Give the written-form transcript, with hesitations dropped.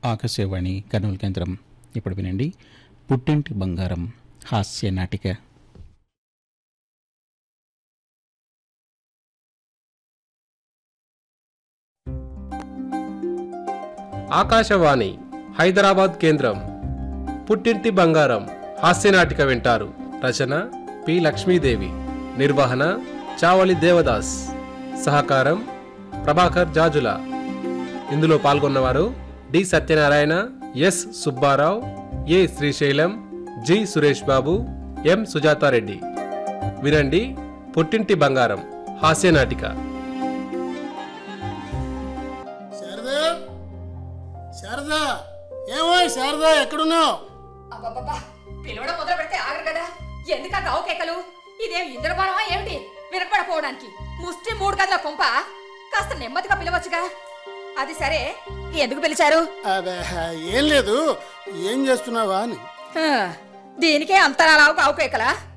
ఆకాశవాణి కర్నూలు కేంద్రం. ఇప్పుడు వినండి పుట్టింటి బంగారం హాస్య నాటిక. ఆకాశవాణి హైదరాబాద్ కేంద్రం. పుట్టింటి బంగారం హాస్యనాటిక వింటారు. రచన పి లక్ష్మీదేవి, నిర్వహణ చావలి దేవదాస్, సహకారం ప్రభాకర్ జాజుల. ఇందులో పాల్గొన్నవారు డి సత్యనారాయణ, ఎస్ సుబ్బారావు, ఏ శ్రీశైలం, జి సురేష్ బాబు, ఎం సుజాతారెడ్డి. వినండి పుట్టింటి బంగారం హాస్యనాటిక. శారదా, ఏమో శారదా, ఎక్కడున్నావు? అబ్బబ్బబ్బా, పిలవడం మొదలు పెడితే ఆగరు కదా. ఎందుక గావు కేకలు? ఇదేం ఇంద్రబాణమా ఏమిటి వినపడపోవడానికి? ముష్టి 3 గదుల కొంప, కాస్త నెమ్మదిగా పిలవచ్చుగా. అది సరే, ఎందుకు పిలిచారు? అదే ఏం లేదు, ఏం చేస్తున్నావా అని. దీనికే అంతరాలావు గావు కేకలా?